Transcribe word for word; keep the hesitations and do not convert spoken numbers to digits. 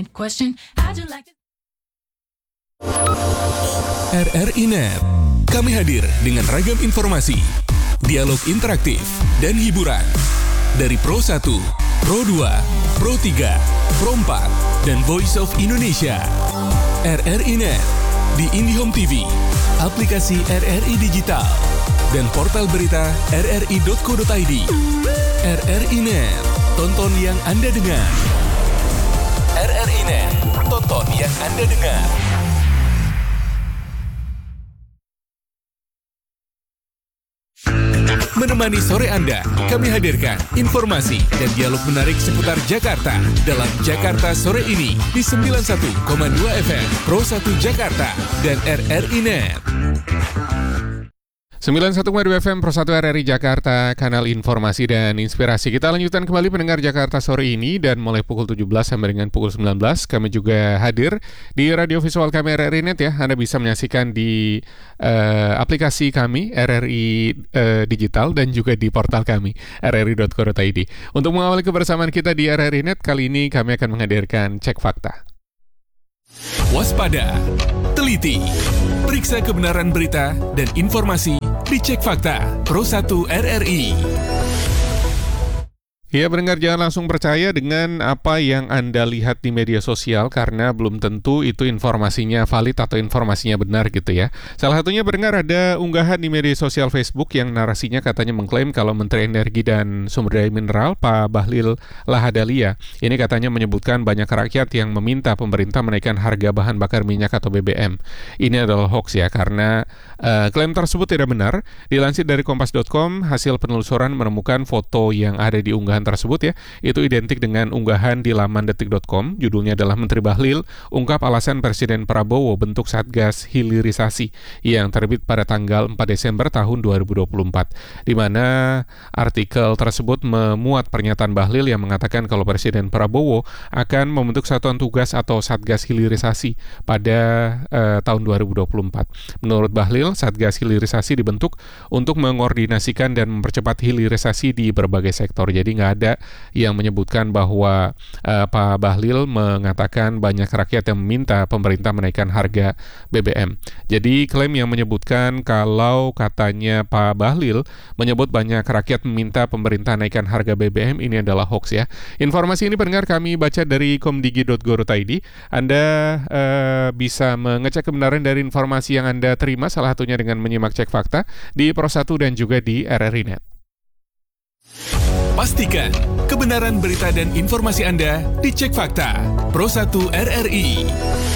pointed question. How'd you like to... R R I Net. Kami hadir dengan ragam informasi, dialog interaktif, dan hiburan. Dari Pro satu, Pro dua, Pro tiga, Pro empat, dan Voice of Indonesia. R R I Net di IndiHome T V, aplikasi R R I Digital, dan portal berita r r i dot co dot i d. R R I Net, tonton yang Anda dengar. R R I Net, tonton yang Anda dengar. Menemani sore Anda, kami hadirkan informasi dan dialog menarik seputar Jakarta dalam Jakarta Sore ini di sembilan puluh satu koma dua F M Pro satu Jakarta dan R R I Net. sembilan puluh satu koma dua F M Pro satu R R I Jakarta, kanal informasi dan inspirasi. Kita lanjutkan kembali pendengar Jakarta Sore ini, dan mulai pukul tujuh belas sampai dengan pukul sembilan belas kami juga hadir di radio visual kami R R I Net ya. Anda bisa menyaksikan di uh, aplikasi kami R R I uh, Digital dan juga di portal kami r r i dot co dot i d. Untuk mengawali kebersamaan kita di R R I Net, kali ini kami akan menghadirkan Cek Fakta. Waspada, teliti, periksa kebenaran berita dan informasi di Cek Fakta Pro satu R R I. Ya, pendengar, jangan langsung percaya dengan apa yang Anda lihat di media sosial, karena belum tentu itu informasinya valid atau informasinya benar gitu ya. Salah satunya, pendengar, ada unggahan di media sosial Facebook yang narasinya katanya mengklaim kalau Menteri Energi dan Sumber Daya Mineral Pak Bahlil Lahadalia ini katanya menyebutkan banyak rakyat yang meminta pemerintah menaikkan harga bahan bakar minyak atau B B M. Ini adalah hoax ya, karena uh, klaim tersebut tidak benar. Dilansir dari kompas dot com, hasil penelusuran menemukan foto yang ada di unggahan tersebut ya, itu identik dengan unggahan di laman detik dot com. Judulnya adalah Menteri Bahlil ungkap alasan Presiden Prabowo bentuk Satgas Hilirisasi yang terbit pada tanggal empat Desember tahun dua ribu dua puluh empat, di mana artikel tersebut memuat pernyataan Bahlil yang mengatakan kalau Presiden Prabowo akan membentuk satuan tugas atau Satgas Hilirisasi pada uh, tahun dua ribu dua puluh empat. Menurut Bahlil, Satgas Hilirisasi dibentuk untuk mengordinasikan dan mempercepat hilirisasi di berbagai sektor. Jadi nggak ada yang menyebutkan bahwa uh, Pak Bahlil mengatakan banyak rakyat yang meminta pemerintah menaikkan harga B B M. Jadi klaim yang menyebutkan kalau katanya Pak Bahlil menyebut banyak rakyat meminta pemerintah naikkan harga B B M ini adalah hoax ya. Informasi ini pendengar kami baca dari komdigi dot go dot i d. Anda uh, bisa mengecek kebenaran dari informasi yang Anda terima, salah satunya dengan menyimak Cek Fakta di Pro satu dan juga di R R I Net. Pastikan kebenaran berita dan informasi Anda di Cek Fakta Pro satu R R I.